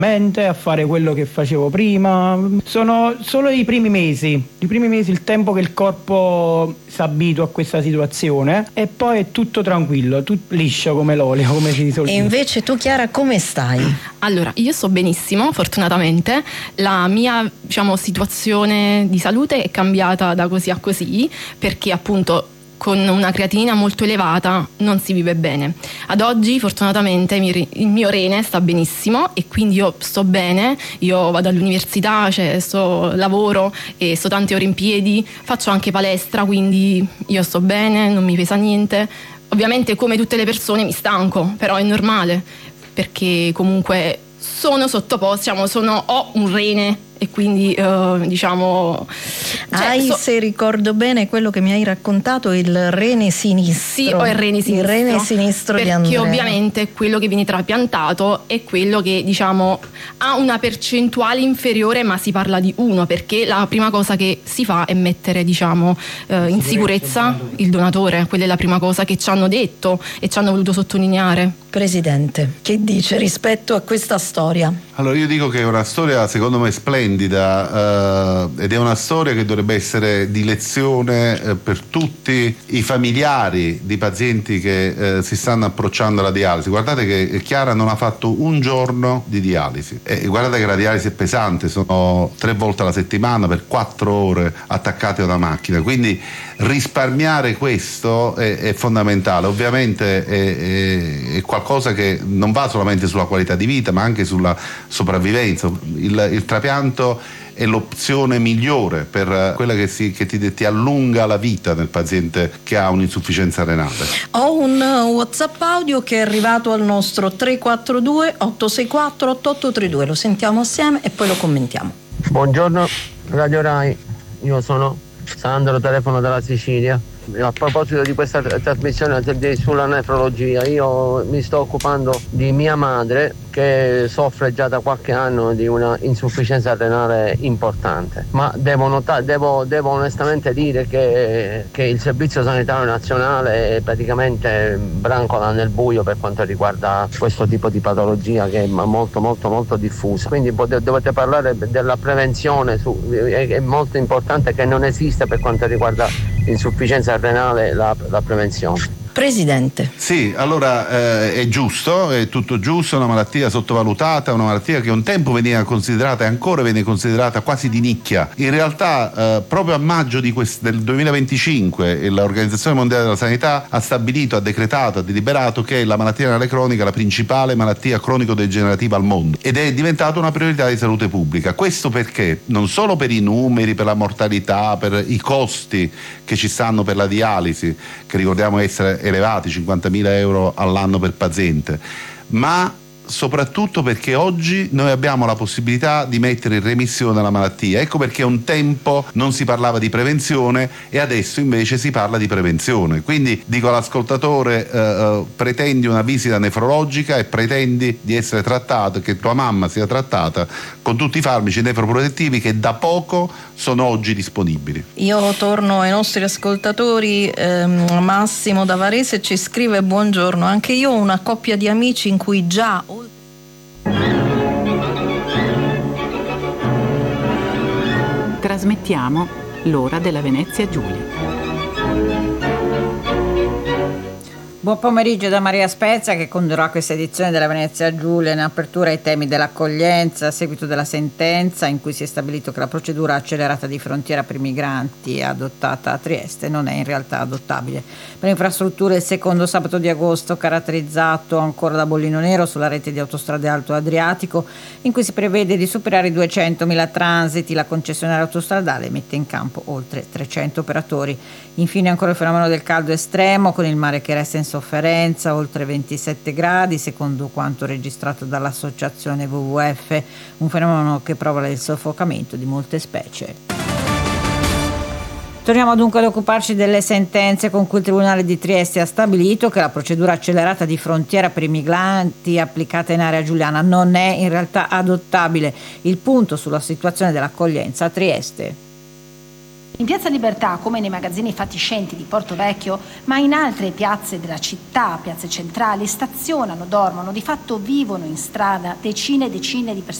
a fare quello che facevo prima. Sono solo i primi mesi, il tempo che il corpo si abitua a questa situazione, e poi è tutto tranquillo, tutto liscio come l'olio, come si dice. E invece tu, Chiara, come stai? Allora, io sto benissimo, fortunatamente. La mia, situazione di salute è cambiata da così a così, perché appunto con una creatinina molto elevata non si vive bene. Ad oggi fortunatamente il mio rene sta benissimo e quindi io sto bene, io vado all'università, lavoro e sto tante ore in piedi, faccio anche palestra, quindi io sto bene, non mi pesa niente. Ovviamente come tutte le persone mi stanco, però è normale, perché comunque sono sottoposta, ho un rene e quindi se ricordo bene quello che mi hai raccontato, il rene sinistro. Sì, ho il rene sinistro. Il rene sinistro di Andrea. Perché ovviamente quello che viene trapiantato è quello che ha una percentuale inferiore, ma si parla di 1, perché la prima cosa che si fa è mettere in sicurezza il donatore. Quella è la prima cosa che ci hanno detto e ci hanno voluto sottolineare. Presidente, che dice rispetto a questa storia? Allora, io dico che è una storia secondo me splendida, ed è una storia che dovrebbe essere di lezione per tutti i familiari di pazienti che si stanno approcciando alla dialisi. Guardate che Chiara non ha fatto un giorno di dialisi, e guardate che la dialisi è pesante, sono 3 volte alla settimana per 4 ore attaccati a una macchina, quindi risparmiare questo è fondamentale. Ovviamente è qualcosa che non va solamente sulla qualità di vita, ma anche sulla sopravvivenza. Il trapianto è l'opzione migliore per quella che ti allunga la vita nel paziente che ha un'insufficienza renale. Ho un WhatsApp audio che è arrivato al nostro 342 864 8832, lo sentiamo assieme e poi lo commentiamo. Buongiorno Radio Rai, io sono Sandro, telefono dalla Sicilia. A proposito di questa trasmissione sulla nefrologia, io mi sto occupando di mia madre che soffre già da qualche anno di una insufficienza renale importante, ma devo onestamente dire che il Servizio Sanitario Nazionale è praticamente brancola nel buio per quanto riguarda questo tipo di patologia, che è molto molto molto diffusa. Quindi dovete parlare della prevenzione, è molto importante, che non esiste per quanto riguarda l'insufficienza renale la prevenzione. Presidente. Sì, allora è giusto, è tutto giusto, è una malattia sottovalutata, una malattia che un tempo veniva considerata e ancora viene considerata quasi di nicchia. In realtà proprio a maggio del 2025 l'Organizzazione Mondiale della Sanità ha stabilito, ha decretato, ha deliberato che la malattia renale cronica è la principale malattia cronico-degenerativa al mondo ed è diventata una priorità di salute pubblica. Questo perché? Non solo per i numeri, per la mortalità, per i costi che ci stanno per la dialisi, che ricordiamo essere elevati, 50.000 euro all'anno per paziente, ma soprattutto perché oggi noi abbiamo la possibilità di mettere in remissione la malattia. Ecco perché un tempo non si parlava di prevenzione e adesso invece si parla di prevenzione. Quindi dico all'ascoltatore, pretendi una visita nefrologica e pretendi di essere trattato, che tua mamma sia trattata con tutti i farmaci nefroprotettivi che da poco sono oggi disponibili. Io torno ai nostri ascoltatori. Massimo da Varese ci scrive: buongiorno, anche io ho una coppia di amici in cui già trasmettiamo l'ora della Venezia Giulia. Buon pomeriggio da Maria Spezia, che condurrà questa edizione della Venezia Giulia. In apertura ai temi dell'accoglienza a seguito della sentenza in cui si è stabilito che la procedura accelerata di frontiera per i migranti adottata a Trieste non è in realtà adottabile. Per infrastrutture, il secondo sabato di agosto, caratterizzato ancora da bollino nero sulla rete di autostrade Alto Adriatico, in cui si prevede di superare i 200.000 transiti. La concessionaria autostradale mette in campo oltre 300 operatori. Infine ancora il fenomeno del caldo estremo, con il mare che resta in sofferenza, oltre 27 gradi, secondo quanto registrato dall'associazione WWF, un fenomeno che provoca il soffocamento di molte specie. Torniamo dunque ad occuparci delle sentenze con cui il Tribunale di Trieste ha stabilito che la procedura accelerata di frontiera per i migranti applicata in area giuliana non è in realtà adottabile. Il punto sulla situazione dell'accoglienza a Trieste. In Piazza Libertà, come nei magazzini fatiscenti di Porto Vecchio, ma in altre piazze della città, piazze centrali, stazionano, dormono, di fatto vivono in strada decine e decine di persone